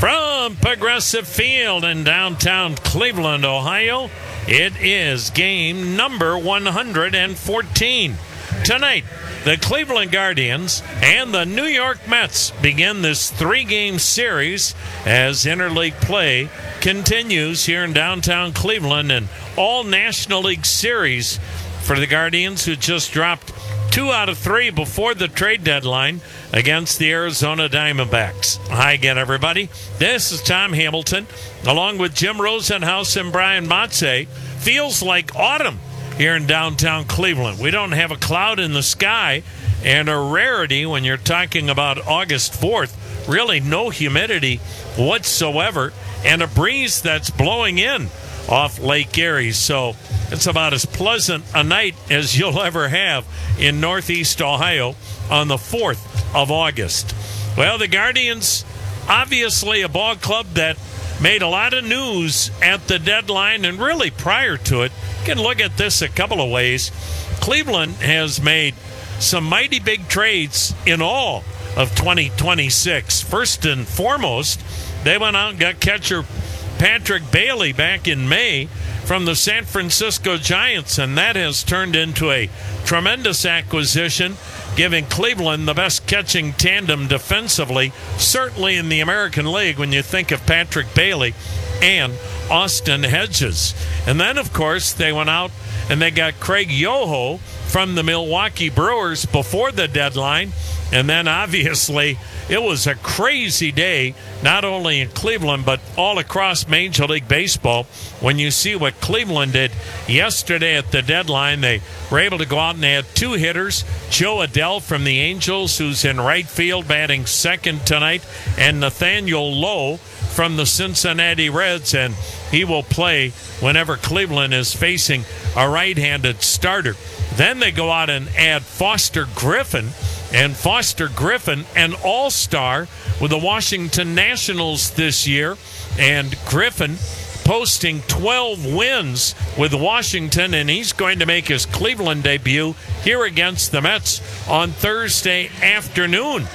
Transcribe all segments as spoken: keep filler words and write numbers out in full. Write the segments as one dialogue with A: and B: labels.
A: From Progressive Field in downtown Cleveland, Ohio, it is game number one hundred fourteen. Tonight, the Cleveland Guardians and the New York Mets begin this three-game series as interleague play continues here in downtown Cleveland, and all National League series for the Guardians, who just dropped two out of three before the trade deadline against the Arizona Diamondbacks. Hi again, everybody. This is Tom Hamilton, along with Jim Rosenhaus and Brian Motze. Feels like autumn here in downtown Cleveland. We don't have a cloud in the sky, and a rarity when you're talking about August fourth. Really no humidity whatsoever, and a breeze that's blowing in off Lake Erie. So it's about as pleasant a night as you'll ever have in Northeast Ohio on the fourth of August. Well, the Guardians, obviously a ball club that made a lot of news at the deadline and really prior to it. You can look at this a couple of ways. Cleveland has made some mighty big trades in all of twenty twenty-six. First and foremost, they went out and got catcher Patrick Bailey back in May from the San Francisco Giants, and that has turned into a tremendous acquisition, giving Cleveland the best catching tandem defensively, certainly in the American League when you think of Patrick Bailey and Austin Hedges. And then, of course, they went out and they got Craig Yoho from the Milwaukee Brewers before the deadline. And then, obviously, it was a crazy day, not only in Cleveland, but all across Major League Baseball. When you see what Cleveland did yesterday at the deadline, they were able to go out and add two hitters. Joe Adell from the Angels, who's in right field, batting second tonight, and Nathaniel Lowe from the Cincinnati Reds, and he will play whenever Cleveland is facing a right-handed starter. Then they go out and add Foster Griffin, and Foster Griffin, an all-star with the Washington Nationals this year, and Griffin posting twelve wins with Washington, and he's going to make his Cleveland debut here against the Mets on Thursday afternoon.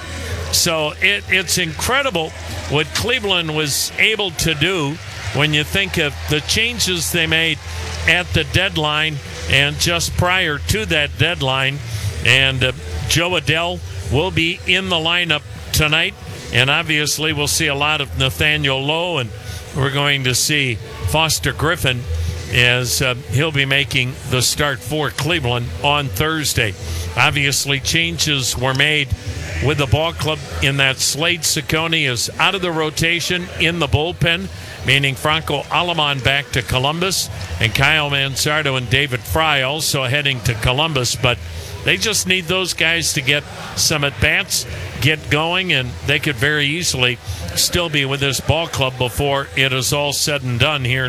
A: So it, it's incredible what Cleveland was able to do when you think of the changes they made at the deadline and just prior to that deadline. And uh, Joe Adell will be in the lineup tonight, and obviously we'll see a lot of Nathaniel Lowe, and we're going to see Foster Griffin as uh, he'll be making the start for Cleveland on Thursday. Obviously changes were made with the ball club in that Slade Ciccone is out of the rotation in the bullpen, meaning Franco Aleman back to Columbus, and Kyle Mansardo and David Fry also heading to Columbus. But they just need those guys to get some at-bats, get going, and they could very easily still be with this ball club before it is all said and done here